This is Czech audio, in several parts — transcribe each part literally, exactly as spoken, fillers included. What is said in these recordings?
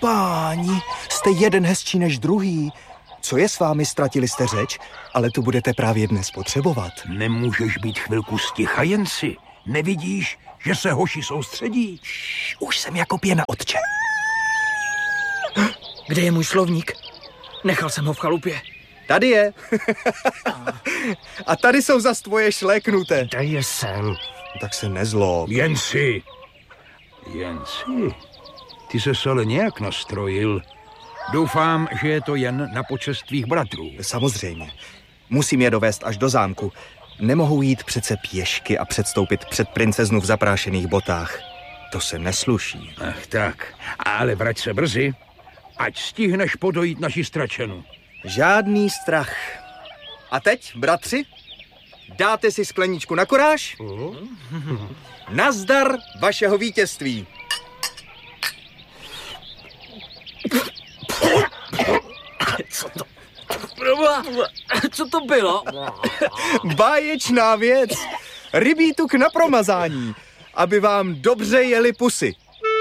Páni, jste jeden hezčí než druhý. Co je s vámi, ztratili jste řeč, ale tu budete právě dnes potřebovat. Nemůžeš být chvilku sticha, jen si. Nevidíš, že se hoši soustředí? Šš, už jsem jako pěna, otče. Kde je můj slovník? Nechal jsem ho v chalupě. Tady je. A tady jsou zas tvoje šléknuté. Dej je sem. Tak se nezlob. Jen si. Jen si. Ty se ale nějak nastrojil. Doufám, že je to jen na počest tvých bratrů. Samozřejmě. Musím je dovést až do zámku. Nemohou jít přece pěšky a předstoupit před princeznu v zaprášených botách. To se nesluší. Ach tak, ale vrať se brzy, ať stihneš podojít naši stračenu. Žádný strach. A teď, bratři, dáte si skleničku na koráž? Uh. Nazdar vašeho vítězství. Co to? Proba, co to bylo? Báječná věc. Rybí tuk na promazání, aby vám dobře jeli pusy.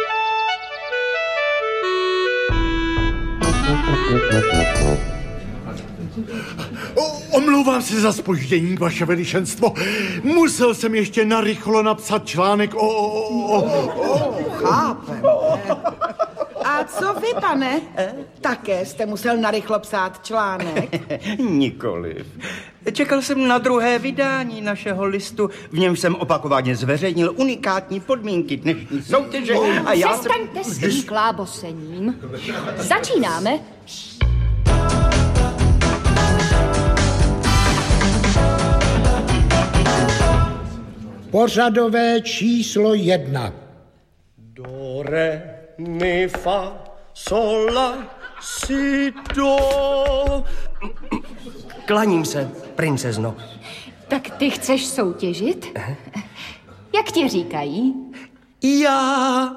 O, omlouvám se za zpoždění, vaše veličenstvo. Musel jsem ještě narychlo napsat článek o... o, o, o. Chápem. A co vy, pane? Také jste musel narychlo psát článek? Nikoliv. Čekal jsem na druhé vydání našeho listu, v něm jsem opakovaně zveřejnil unikátní podmínky dnešní soutěže a já Přestaňte jsem... s tím klábosením. Začínáme. Pořadové číslo jedna. Do, re, mi, fa, sol, la, si, do. Klaním se, princezno. Tak ty chceš soutěžit? Jak ti říkají? Já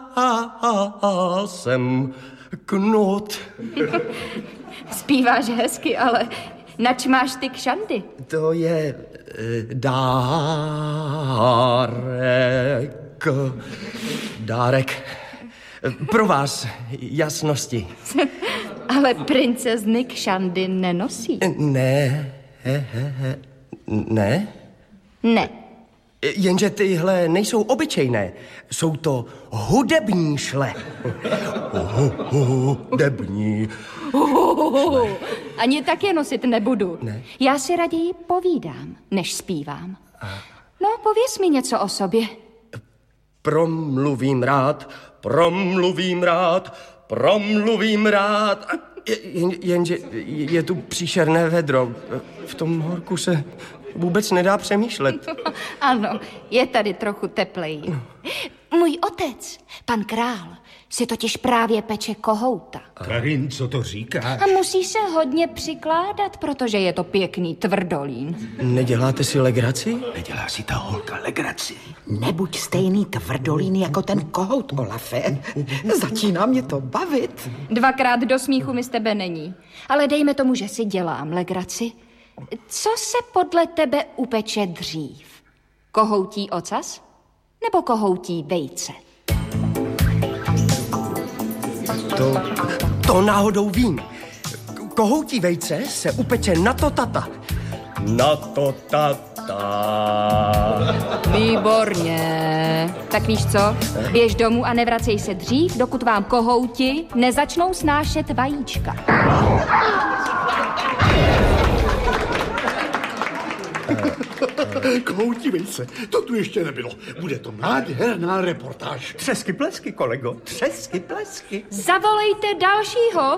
jsem Knut. Zpíváš hezky, ale nač máš ty kšandy? To je e, dárek. Dárek. Pro vás, jasnosti. Ale princezny kšandy nenosí. Ne, he, he, he. Ne? Ne. Jenže tyhle nejsou obyčejné. Jsou to hudební šle. Hudební. Ani tak je nosit nebudu. Ne. Já si raději povídám, než zpívám. No, pověz mi něco o sobě. Promluvím rád, promluvím rád, promluvím rád. Jen, jenže je tu příšerné vedro. V tom horku se vůbec nedá přemýšlet. Ano, je tady trochu teplej. Můj otec, pan král, si totiž právě peče kohouta. Karin, co to říkáš? A musí se hodně přikládat, protože je to pěkný tvrdolín. Neděláte si legraci? Nedělá si ta holka legraci. Nebuď stejný tvrdolín jako ten kohout, Olafe. Začíná mě to bavit. Dvakrát do smíchu mi z tebe není. Ale dejme tomu, že si dělám legraci. Co se podle tebe upeče dřív? Kohoutí ocas nebo kohoutí vejce? To, to náhodou vím. Kohoutí vejce se upeče na to tata. Na to tata. Výborně. Tak víš co? Běž domů a nevracej se dřív, dokud vám kohouti nezačnou snášet vajíčka. Kohoutí vejce, to tu ještě nebylo. Bude to nádherná reportáž. Třesky plesky, kolego, třesky plesky. Zavolejte dalšího.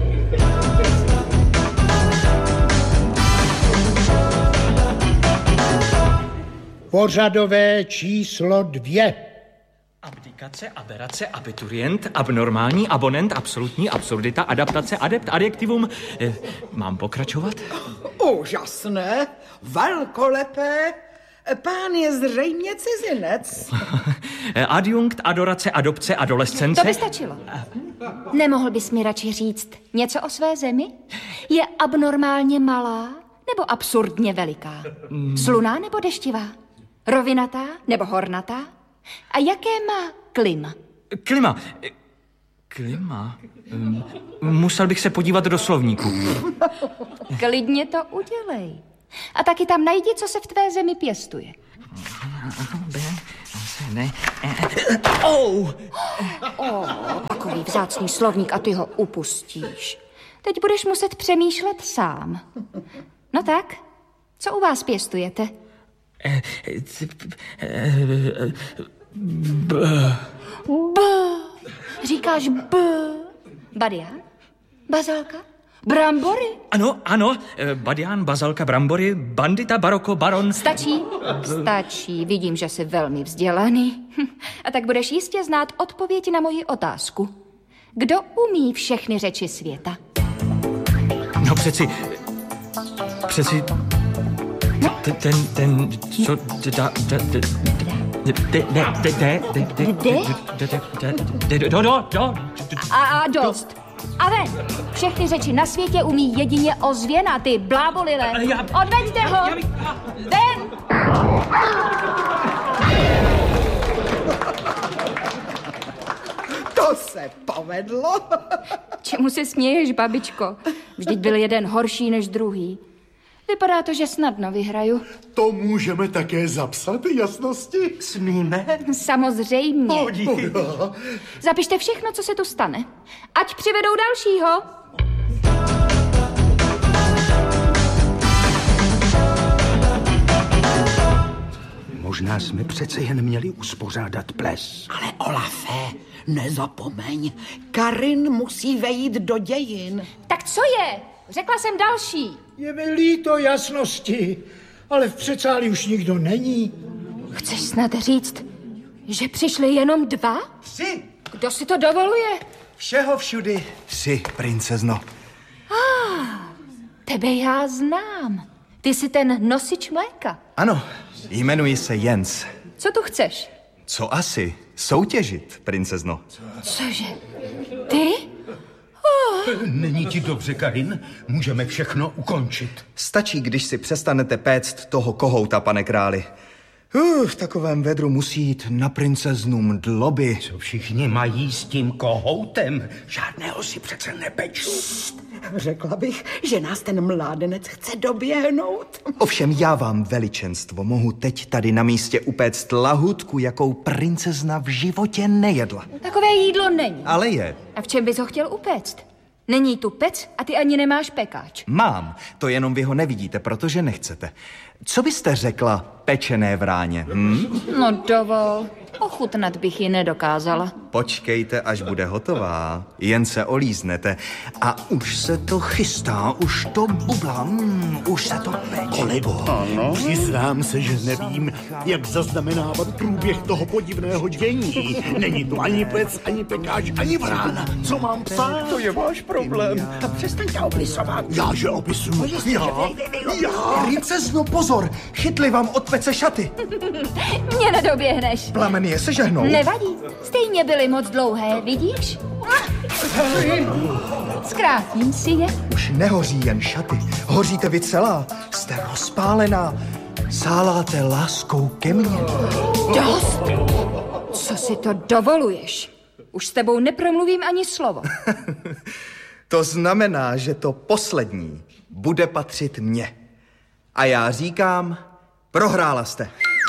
Pořadové číslo dvě. Abdikace, aberace, abiturient, abnormální, abonent, absolutní, absurdita, adaptace, adept, adjektivum. Eh, mám pokračovat? Úžasné, velkolepé. Pán je zřejmě cizinec. Adjunkt, adorace, adopce, adolescence. To by stačilo. Nemohl bys mi radši říct něco o své zemi? Je abnormálně malá nebo absurdně veliká? Slunná nebo deštivá? Rovinatá nebo hornatá? A jaké má klima? Klima. Klima? Um, musel bych se podívat do slovníku. Klidně to udělej. A taky tam najdi, co se v tvé zemi pěstuje. Ne. Oh. Oh, takový vzácný slovník a ty ho upustíš. Teď budeš muset přemýšlet sám. No tak, co u vás pěstujete? B. B. Říkáš B. Badián? Bazalka? Brambory? Ano, ano, badián, bazalka, brambory, bandita, baroko, baron. Stačí? Stačí, vidím, že jsi velmi vzdělaný. A tak budeš jistě znát odpověď na moji otázku. Kdo umí všechny řeči světa? No přeci, přeci, ten, ten, co, da, da, da, A, a dost. A ven. Všechny řeči na světě umí jedině ozvěna, ty blábolile. Odveďte ho. Ven. To se povedlo. Čemu se směješ, babičko? Vždyť byl jeden horší než druhý. Vypadá to, že snadno vyhraju. To můžeme také zapsat, jasnosti? Smíme? Samozřejmě. Oh, díky. Zapište všechno, co se tu stane. Ať přivedou dalšího. Možná jsme přece jen měli uspořádat ples. Ale Olafe, nezapomeň, Karin musí vejít do dějin. Tak co je? Řekla jsem další. Je mi líto, jasnosti, ale v předsálí už nikdo není. Chceš snad říct, že přišli jenom dva? Tři. Kdo si to dovoluje? Všeho všudy. Tři, princezno. Ah, tebe já znám. Ty jsi ten nosič mléka. Ano, jmenuji se Jens. Co tu chceš? Co asi? Soutěžit, princezno. Cože? Ty? Není ti dobře, Karin? Můžeme všechno ukončit. Stačí, když si přestanete péct toho kohouta, pane králi. Uh, v takovém vedru musí jít na princeznu mdloby. Co všichni mají s tím kohoutem? Žádného si přece nepeču. Řekla bych, že nás ten mládenec chce doběhnout. Ovšem já vám, veličenstvo, mohu teď tady na místě upéct lahůdku, jakou princezna v životě nejedla. Takové jídlo není. Ale je. A v čem bys ho chtěl upéct? Není tu pec a ty ani nemáš pekáč. Mám, to jenom vy ho nevidíte, protože nechcete. Co byste řekla pečené vráně, hm? No dovol, ochutnat bych ji nedokázala. Počkejte, až bude hotová. Jen se olíznete. A už se to chystá, už to bublá, mm, už se to peče. Kolego, ano? Přiznám se, že nevím, jak zaznamenávat průběh toho podivného dění. Není tu ani pec, ani pekáč, ani vrán. Co mám psát? To je váš problém. A přestaňte opisovat. Já, že opisuju. Já, já. Princezno, pozor, chytli vám od pece šaty. Mě nedoběhneš. Plameny je sežehnou. Nevadí, stejně byly moc dlouhé, vidíš? Zkrátím si je. Už nehoří jen šaty, hoříte vy celá. Jste rozpálená, sáláte láskou ke mně. Dost! Co si to dovoluješ? Už s tebou nepromluvím ani slovo. To znamená, že to poslední bude patřit mně. A já říkám, prohrála jste.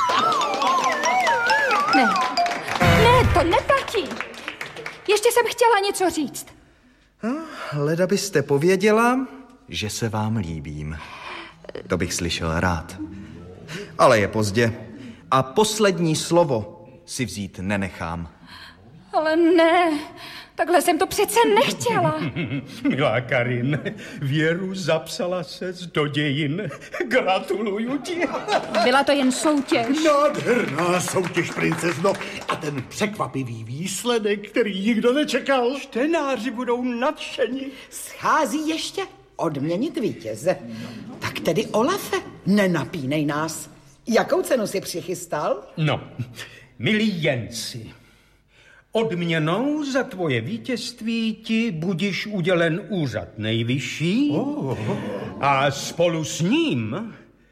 Ne, ne, to neplatí. Ještě jsem chtěla něco říct. Leda byste pověděla, že se vám líbím. To bych slyšel rád. Ale je pozdě. A poslední slovo si vzít nenechám. Ale ne, takhle jsem to přece nechtěla. Milá Karin, Věru zapsala ses do dějin. Gratuluju ti. Byla to jen soutěž. Nádherná soutěž, princezno. A ten překvapivý výsledek, který nikdo nečekal. Čtenáři budou nadšeni. Schází ještě odměnit vítěze. Tak tedy, Olafe, nenapínej nás. Jakou cenu si přichystal? No, milý Jensi, odměnou za tvoje vítězství ti budiš udělen úřad nejvyšší oh. a spolu s ním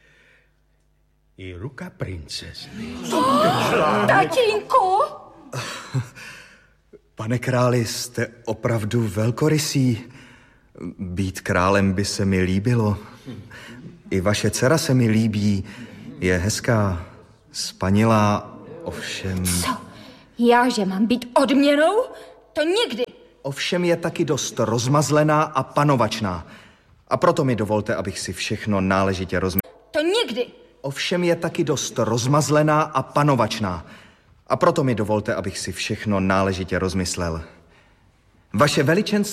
i ruka princezny. Oh, tatínku! Pane králi, jste opravdu velkorysý. Být králem by se mi líbilo. I vaše dcera se mi líbí. Je hezká, spanilá, ovšem... Co? Já, že mám být odměnou? To nikdy. Ovšem je taky dost rozmazlená a panovačná. A proto mi dovolte, abych si všechno náležitě rozmyslel. To nikdy. Ovšem je taky dost rozmazlená a panovačná. A proto mi dovolte, abych si všechno náležitě rozmyslel. Vaše veličenství